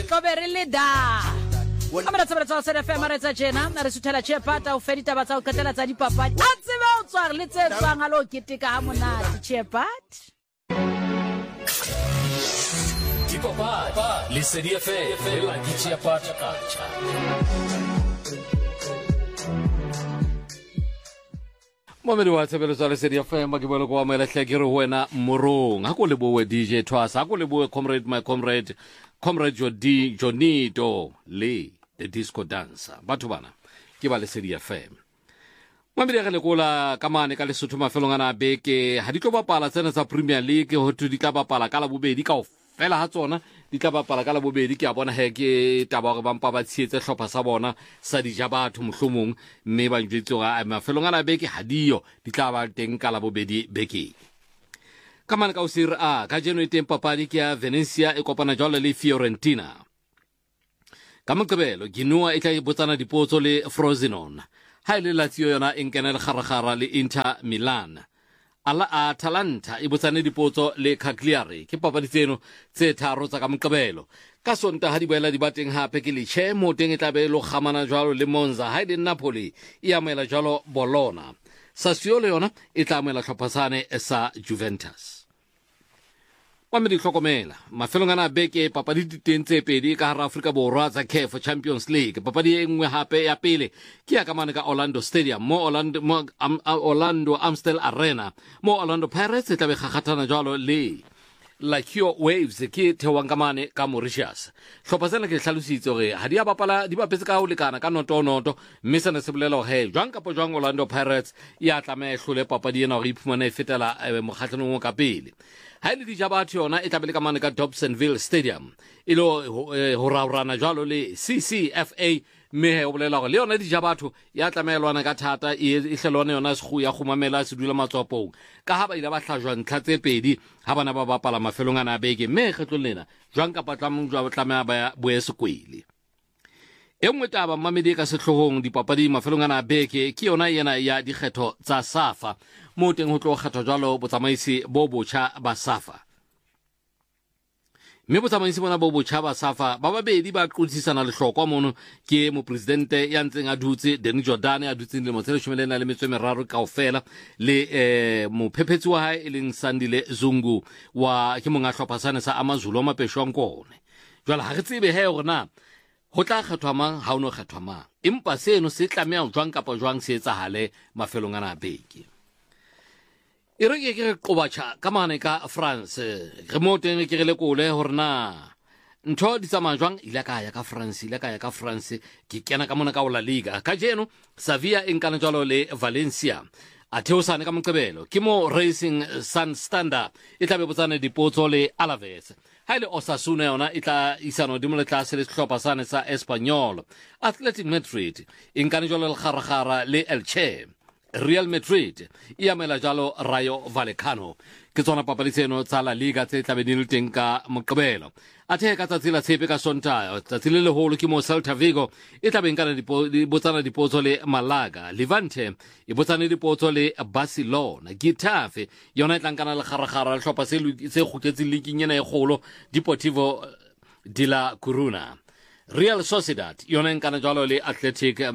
tlobe re le da Amara tsebetsa sa FM re tsa jena re suthela Chepata o fedita ba tsa o ketela tsa dipapadi a tsebe o tswang le tse tswang alo keteka ha monate Chepata Dipapadi le Sedi FM la Chepata kacha Momedi wa tsebelo tsa Sedi FM ke bolo kwa mela hlekere wena morong ha ko le bowe DJ Twasa ha ko le bowe comrade my comrade Jonito le the disco dancer batho bana ke ba le Sedi FM Momedi ga le kola kamane ka Lesotho mafelong ana beke ha di tlo bapala tsena tsa Premier League ho tu di tla bapala ka la bobedi ka fela ha tsona di tla bapala ka la bobedi ke a bona he ke taba gore bampa ba tsietse hlopha sa bona sa dija batho mohlomong mme ba njwetse ga mafelong ana beke ha dio di tla ba teng ka la bobedi beke kamane ka usir ka jeno iteng papadi ke ya Venezia e kopana jwalo le Fiorentina ka Moqebelo Genoa e tla botsana dipotso le Frosinone ha ile Lazio yona e nkena le kharagara le Inter Milan Atalanta e botsane dipotso le Cagliari ke papadi tseno tse tharo tsa ka Moqebelo ka Sontaga di boela di bateng hape ke Lecce mo teng e tla be lo gamana jwalo le Monza ha ile Napoli e amela jwalo Bologna Sassuolo yona e tla amela tlhophasane sa Juventus wa me di hlokomela mafelong ana beke papadi diteng tse pedi ka hara Afrika Borwa tsa CAF Champions League papadi e nngwe hape ya pele ke ya kamane ka Orlando Stadium mo Orlando Amstel Arena mo Orlando Pirates e tla be gagathana jwalo le Lakio Waves ke thewang kamane ka Mauritius hlopha tsena ke hlalositse gore ha di a bapala di bapetse ka ho lekana ka noto mme sena se bolela he jwang kapo jwang Orlando Pirates ya tlameha hlole papadi ena gore iphumana e fetela mokgatlhanong ka pele ha ile di jabatho yona e tlabele ka mane ka Dobsonville Stadium ilo ho raurana jwalo le CCFA mme o bolela gore le yona di jabatho ya tlamelwana ka thata e hlelwana yona se ya khumamela se dula matswapong ka ha ba ile ba hlajwa ntlha tse pedi ha bana ba bapala mafelong ana beke mme kgetlo lena jwang ka patlamong jwa tlameha ba boese kwele e nngwe taba mamedi ka sehlohong dipapadi mafelong ana beke ke yona yena ya dikgetho tsa SAFA mo teng ho tlo kgetho jwalo botsamaisi bo botjha ba SAFA mme botsamaisi bona bo botjha ba SAFA ba babedi ba qotsisana le hlokwa mono ke mo presidente ya ntseng a dutse Danny Jordan a dutse le motsele shumelena le metso meraro kaofela le mo phephetsi wa hae e leng Sandile Zungu wa ke monga hlopha sane sa AmaZulu a mapeshwang kone jwale ha re tsebe he hore na ho tla kgethwa mang ha ono kgethwa mang empa seno se tlameha jwang kapa jwang se etsahale mafelong ana beke e re ke qobatša ka mane ka France re mo teng ke re le kole hore na ntho di tsamaya jwang ile ka ya ka France ke kena ka mona ka La Liga ka jeno Sevilla e nkana jwalo le Valencia a theosane ka Moqebelo ke mo Racing Sun Standard e tla be botsane dipotso le Alaves ha ile Osasuna yona e tla isano di mo le tlase le hlopha sane sa Espanyol Athletic Madrid e nkana jwalo le kharagara le Elche Real Madrid e amela jalo Rayo Vallecano ke tsona papadi tseno tsa La Liga tse tlabe di le teng ka Moqebelo a the ka tsatsi la tshepe ka Sontaga tsatsi le leholo ke mo Celta Vigo e tlabe nkana di botsana dipotso le Malaga Levante e botsane dipotso le Barcelona Getafe yona e tlankana le kharagara le hlopha se kgutletseng leagueng ena e kgolo Deportivo de la Coruna Real Sociedad yona nkana jwalo le Atletico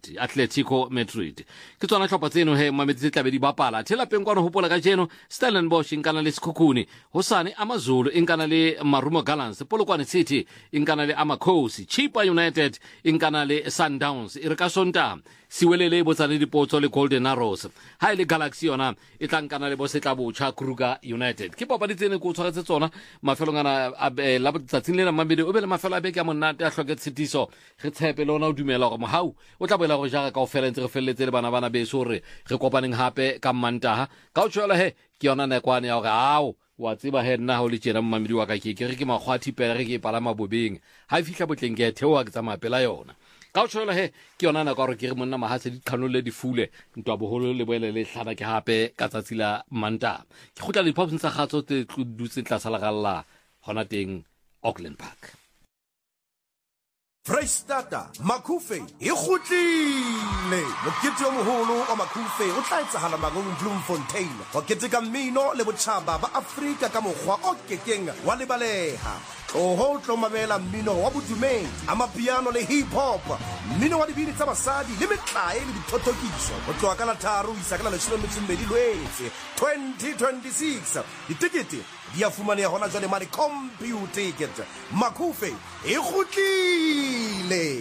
Madrid ke tsona hlopha tseno he mametsi tlabe di bapala thela peng kwano hopola ka jeno Stellenbosch nkana le Sekhukhune hosane AmaZulu nkana le Marumo Gallants Polokwane City nkana le Amakhosi Chippa United nkana le Sundowns e re ka Sontaga siwelele botsane dipotso le Golden Arrows ha ile Galaxy yona e tlankana le bosetla botjha Kruger United ke papadi tsene go tshwaretse tsona mafelong ana la botsatsing le mabedi o be le mafelo a beke a monate a hloke tshitiso re tshepe lona o dumela gore mohau o tla boela go jaga ka ofela ntse re felletse le bana beso re kopaneng hape ka Mantaga ka o tshwela he ke yona nekwane ya gore ao wa tseba he nna ho le tjena mmamedi wa ka ke re ke makgwathi pele re ke palama bobeng ha fihla botleng ke theoa ke tsamaya pela yona ka o tshwela he ke yona na ka gore ke re monna mahatse di qhanolle di fule ntwa boholo le boele le hlana ke hape ka tsatsi la Mantaga ke khutla le phaposeng tsa gatso tse dutse tlasa la galla hona teng Auckland Park Freistata Macufe e kgutlile mokete o moholo wa Macufe o tla etsahala Magong Bloemfontein wa keteka mmino le botjhaba ba Afrika ka mokgwa o kekeng wa lebaleha ho tlo mamela mmino wa bodumedi amapiano le hip hop mmino wa dibini tsa basadi le metlae le dithothokiso ho tloha ka la 3 isa ka la 12 Lwetse 2026 ditikete di a fumaneha hona jwale mane computer ticket Macufe e kgutlile.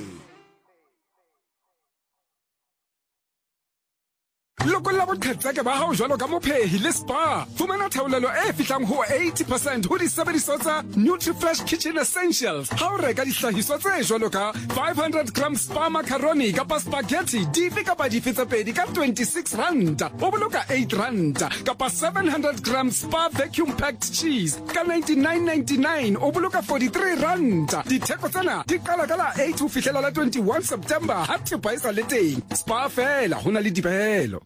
Loko la boqhetseke ba hao jwalo ka mophehi le spa fumana thaolelo e fihlang ho 80% ho disebediswa tsa NutriFresh Kitchen Essentials ha o reka dihlahiswa tse jwalo ka 500 grams spa macaroni kapa spaghetti dife kapa dife tse pedi ka 26 rand o boloka 8 rand kapa 700 grams spa vacuum packed cheese ka 99.99 o boloka 43 rand ditheko tsena di qala ka la 8 ho fihlela la 21 September ha thepa e sa le teng spa fela hona le dipehelo.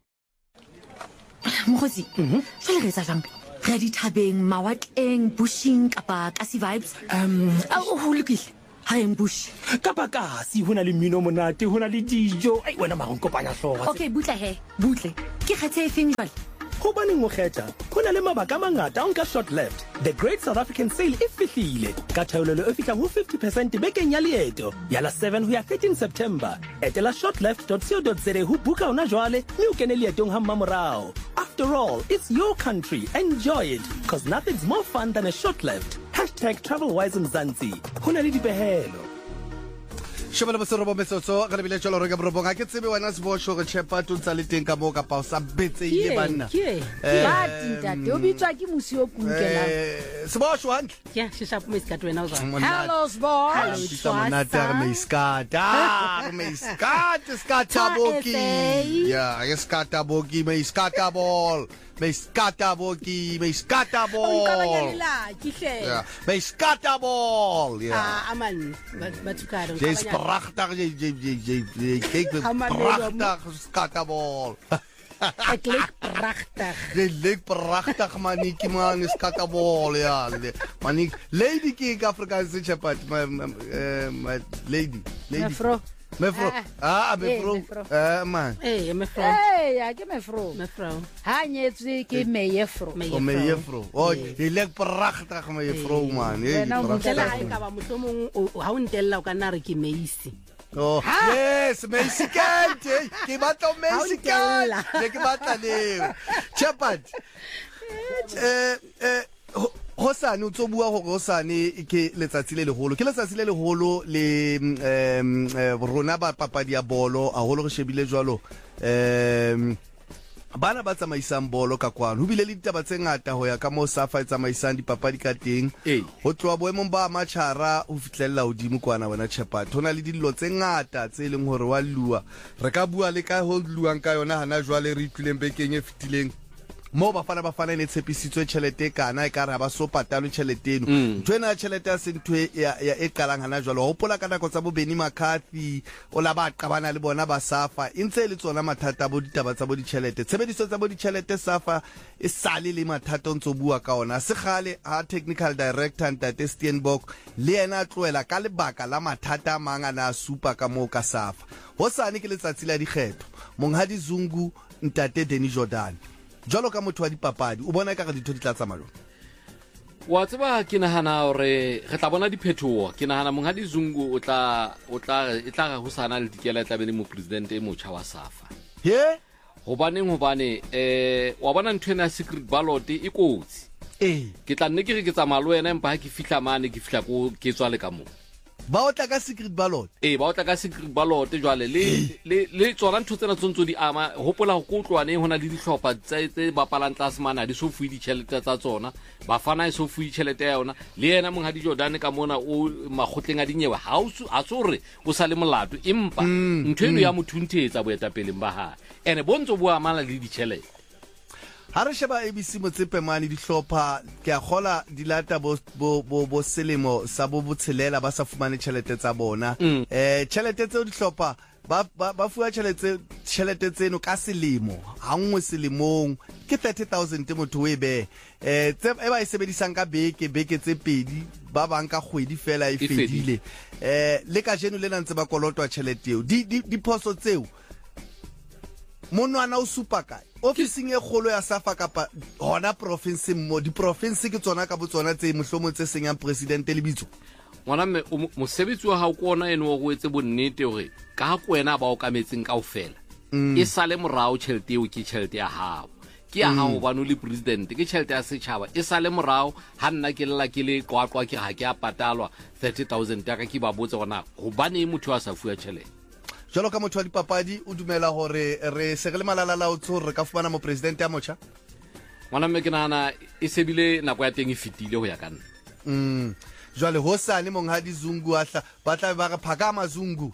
Mokgotsi, jwale re etsa jwang? Re a dithabeng, mawatleng, bushing kapa kasi vibes? Ho lokile. Haeng bush. Kapa kasi hona le mmino monate, hona le dijo. Ai wena mara nkopanya hlooho. Okay, butle he. Butle. Ke kgethe efeng jwale? Hobaneng o kgetha? Hona le mabaka a mangata a nka short left. The Great South African Sale e fihlile. Ka thaolelo e fihlang ho 50% bekeng ya leeto. Ya la 7 ho ya 13 September. Etela shortleft.co.za ho buka ona jwale, mme o kene leetong ha mmamorao. After all, it's your country. Enjoy it, because nothing's more fun than a short left. #TravelWise Mzansi. Hona le dipehelo. Shobela bosorobo metsotso ga re bile tsholo re ka borobong a ke tsebe wena sebosho re chepa tsa le teng ka mo ka pa o sa betseile banna ba tintate o bitswa ke musi o kunkela sebosho hantle ya shishapu meskato wena o zwa hello sbosh monate re meiskata skata boki ya skata boki meiskata ball meiskata boki meiskata ball yeah meiskata ball ja aman bathukaro Jy's pragtig jy kyk pragtig skatabol ek lyk pragtig jy lyk pragtig manetjie man skatabol ja manik lady kyk Afrikaanse chapat my lady mevrouw mevrouw man ja ke mevrouw ha nyetse ke mevrouw oh jy lyk pragtig mevrouw man jy ka ba mohlomong ha o ntella o kana re ke meisi. Oh, yes, Mexican. Ke batla Mexican. Ke batla leo. Chapat. Hosane o tsobua go hosane ke letsatsi le legolo. Ke letsatsi le legolo le rona ba papadi ya bolo a holo go shebile jwalo. Bana ba tsamaisang bolo ka kwano ho bile le ditaba tse ngata ho ya ka mo Safa e tsamaisang dipapadi ka teng ho tloa boemong ba matshara ho fitlhella hodimo kwana wena Chapat hona le dillo tse ngata tse leng hore wa lua re ka bua le ka ho luang ka yona hana jwale re itlileng bekeng e fitileng mo ba fana ne tshepisitswe tšhelete kana e ka ra ba so patalo tšhelete eno ntwena tšhelete ya sentwe ya e qalang hana jwalo ho pola ka nako tsa bo Benny McCarthy o la ba qabana le bona ba Safa intse le tsona mathata bo ditaba tsa bo ditšhelete tshebediso tsa bo ditšhelete Safa e sale le mathata ntso bua ka ona se gale ha technical director Ntate Steenbok le ena tloela ka lebaka la mathata mangana a supa ka mo ka Safa ho sane ke letsatsi la dikgetho Monghadi Zungu Ntate Danny Jordan jalo ka motho wa dipapadi o bona ka ga ditho di tla tsamaya wa tseba ke nahana hore re tla bona diphetoho ke nahana Monghadi Zungu o tla ga go sana le dikela tla bele mo president e motjha wa Safa hobane wa bona nthwena secret ballot e kotsi ke tla nne ke re ke tsamaya le wena empa ha ke fihla mane ke fihla ko ke tswa le ka mo ba o tla ka secret ballot ba o tla ka secret ballot jwale le tsona ntho tsena tsontso di ama hopola go utlwane hona le dihlopha tse bapalang tlasemana di so fui ditšhelete tsa tsona ba fana e so fui tšhelete ya yona le yena Monghadi Jordan ka mona o magotleng a dinyewe ha a tsore o sa le molato empa ntho eno ya mothuntetsa boetapeleng ba ha ene bontso bo amana le ditšhelete ha re sheba ABC Motsepemane dihlopha ke a gola dilata bo selemo sa bo botshelela ba sa fumane tšhelete tsa bona tšhelete tseo dihlopha ba fuwa tšhelete tseno ka selemo ha nngwe selemong ke 30,000 motho o e be e ba e sebedisang ka beke tse pedi ba bang ka kgwedi fela e fedile le ka jeno le ntse ba kolotwa tšhelete eo diphoso tseo monwana o supa kae ofising e kgolo ya SAFA kapa hona province mo di-province ke tsona ka botsona tse mohlomo tse senyang presidente le bitso ngwana mme mosebetsi wa hao ko ona ene wa go etse bonnete hore ka ha kwena ba o kametseng kaofela e sale morao tšhelete eo ke tšhelete ya hao ke ya hao bano le president ke tšhelete ya setšhaba e sale morao ha nna ke lela ke le qwaqwa ke ga ke a patalwa 30,000 ya ka ke ba botse gona gobane motho a sa fuwa tšhelete jalo ka motho wa dipapadi o dumela hore re se re le malala-laotshe hore re ka fumana mo presidente ya motjha ngwana mme ke nagana e sebile nako ya teng e fetile go ya ka nna jwale hosane monghadi Zungu ba tla ba re phakama Zungu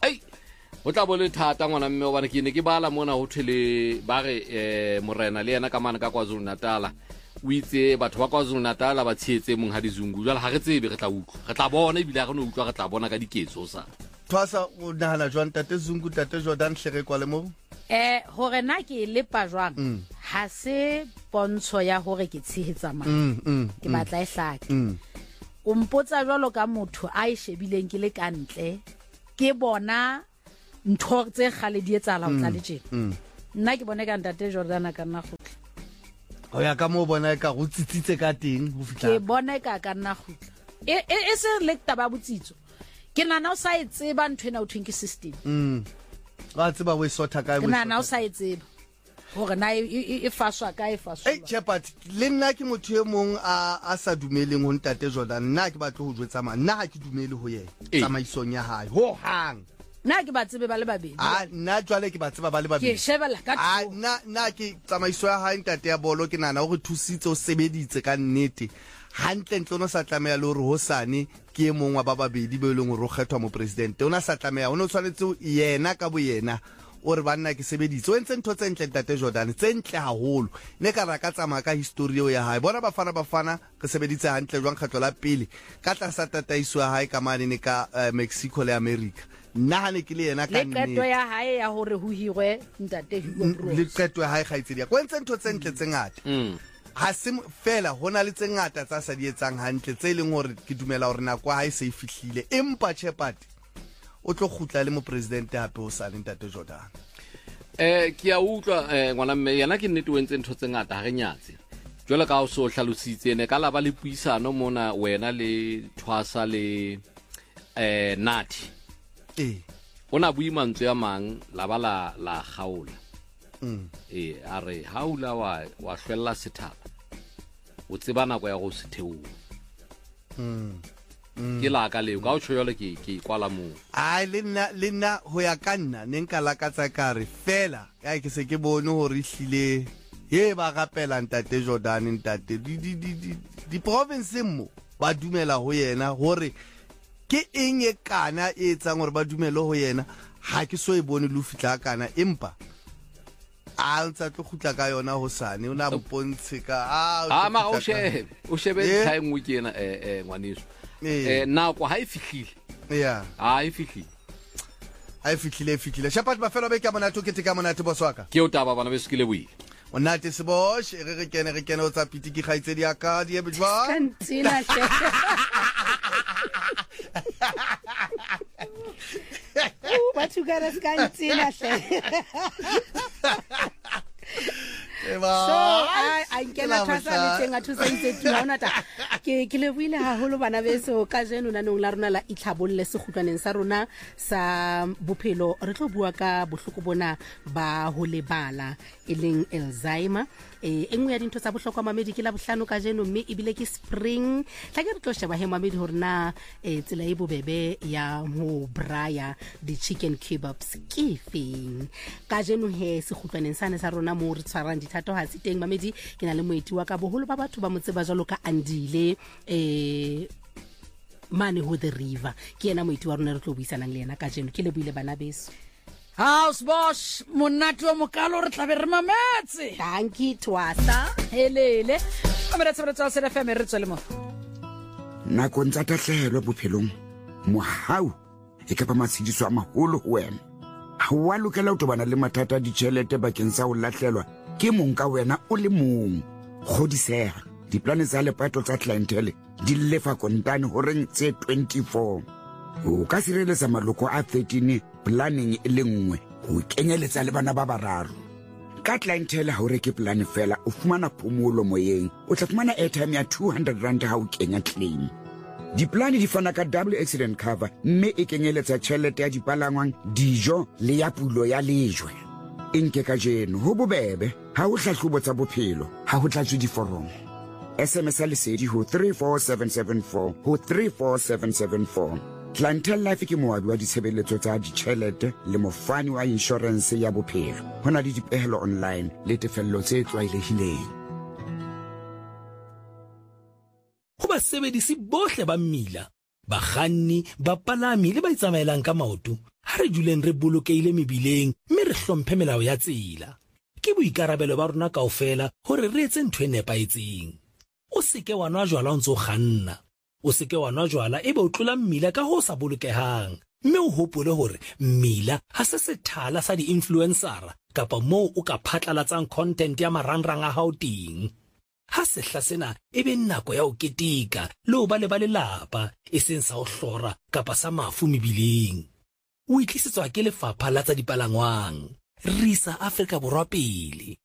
o tla bo le thata ngwana mme obane ke ne ke bala mona ho thele ba re morena le yena ka mana ka KwaZulu Natal o itse batho ba KwaZulu Natal ba tshietse monghadi Zungu jwale ha re tsebe re tla utlwa re tla bona ebile ga re no utlwa re tla bona ka diketso sa Twasa o nahana jwang tate Zungu tate Jordan Hlere kwa le mo hore na ke lepa jwang ha se pontsho ya hore ke tshehetsa mang ke batla e hlake o mpotsa jwalo ka motho a e shebileng ke le ka ntle ke bona ntho tse gale di etsala o tla le tjena nna ke bone ka ntate Jordan ka nna gutla o ya ka mo bona ka go tsitsitse ka teng go fitla ke bone ka nna gutla e se lekta ba botsitso ke nana o sa e tseba ntho ena o thweng ke system ga tseba we sotha ka ke nana o sa e tseba hore na e faswa ka e faswa Chepat le nna ke motho e mong a sa dumeleng ho ntate Jordan nna ke batla ho jwetsa ma nna ha ke dumele ho yena tsamaisong ya hae ho hang nna ke ba tsebe ba le babedi nna jwale ke ba tseba ba le babedi ke shebela ka nna ke tsamaiso ya hae ntate ya bolo ke nana o re thusitse o sebeditse ka nnete hantle ntle no sa tlameha le hore hosane ke mong wa ba babedi be leng hore o kgethwa mo president ona sa tlameha o no tshwanetse yena ka bo yena o re banna ke sebeditse o entse ntho tse ntle ntate Jordan tse ntle haholo ne ka ra ka tsamaya ka history eo ya hae bona bafana re sebeditse hantle jwang kgetlo la pele ka tlasa tataiso ya hae ka manene ka Mexico le America nna ha ne ke le yena ka nnete le qeto ya hae ya hore ho hirwe ntate Hugo Broos le qeto ya hae kgaitsedi ya o entse ntho tse ntle tse ngata ha se fela hona le tse ngata tsa sa di etsang hantle tse leng hore ke dumela hore nako ha e se e fihlile empa Chepat o tlo khutla le mo president hape o sa le ntate Jordan ke a utlwa ngwana mme yana ke nnete o entse ntho tse ngata ha re nyatse jwale ka o so hlalositse ne ka laba le puisano mona wena le Thwasa le Nathi ona buimantswe ya mang la bala la gaola a re haula wa hlwella sethaba o tseba nako ya go se theola ke la ka leo ka o tshwele ke kwala mo le nna ho ya ka nna ne nka lakatsa ka re fela ya ke se ke bone hore hlile he ba rapela ntate Jordan ntate di province mo ba dumela ho yena hore ke eng e kana e tsang hore ba dumele ho yena ha ke so e bone lu fitla kana empa a ntse tlo khutla ka yona hosane o na mpontshe ka ma o shebe time weekend ngwaniso nako ha e fihlile ha e fihlile Chepat ba fela be ka mona to ke ka mona te boswaka ke o taba bana be se kile bui o nate se bosh re kene o tsa piti ke kgaitsedi ya ka di e bjwa kantsina batho ka re kantsina so I nkela Thwasa le tsenga thusa ntse tuna ta ke le buile haholo bana beso ka jeno nanong la rona la itlhabolle se gutlaneng sa rona sa bophelo re tlo bua ka bohloko bona ba ho lebala eleng Alzheimer engwe ya dintho tsa bohlokwa mamedi ke la bohlano ka jeno mme ebile ke spring tla ke re tlo sheba he mamedi hore na tsela e bobebe ya ho braya di chicken kebabs ke feng ka jeno he se gutlaneng sa ne sa rona mo re tshwarang dithato ha se teng mamedi ke na le moeti wa ka boholo ba batho ba motseba jalo ka Andile mane ho the river ke yena moeti wa rona re tlo buisanang le yena ka jeno ke le buile bana beso House boss monate wa mokalo re tla be re mametse thank you Thwasa helele amara tsebetsa se FM re tswele mo nako ntsa tahlelo bophelong mohau e ka ba matshidiso a maholo ho wena ha wa lokela ho tobana le mathata a ditjhelete bakeng sa ho lahlelwa ke mong ka wena o le mong. Kgodiseha, diplane tsa lepato tsa clientele di lefa kontane horeng tse 24. O ka sireletsa maloko a 13 planning e le nngwe, ho kenyeletsa le bana ba bararo. Ka clientele ha o reke plan fela o fumana phomolo moyeng, o tla fumana airtime ya 200 rand ha o kenya claim. Diplane di fana ka double accident cover, mme e kenyeletsa tjhelete ya dipalangwang, dijo le ya pulo ya lejwe. Nke ka jeno ho bobebe, ha o hlahlobo tsa bophelo, ha ho tlatswe diforomo. SMS lesedi ho 34774 ho 34774. Clientele Life ke moabi wa ditshebeletso tsa ditjhelete le mofani wa insurance ya bophelo. Ho na le dipehelo online le tefello tse tlwaelehileng. Ho basebedisi bohle ba mmila, bakganni, bapalami le ba itsamaelang ka maoto, ha re duleng re bolokehile mebileng mme re hlomphe melao ya tsela. Ke boikarabelo ba rona kaofela hore re etse ntho e nepahetseng. O seke wa nwa jwala o ntse o kganna. O seke wa nwa jwala ebe o tlola mmila ka ho sa bolokehang. Mme o hopole hore mmila ha se sethala sa di-influencera kapa moo o ka phatlalatsang content ya marangrang a hao teng. Ha sehla sena ebe nako ya ho keteka le ho ba le ba lelapa, e seng sa ho hlora kapa sa mafu mebileng. O itlisetswa ke Lefapha la tsa Dipalangwang. Risa Afrika Borwa pele.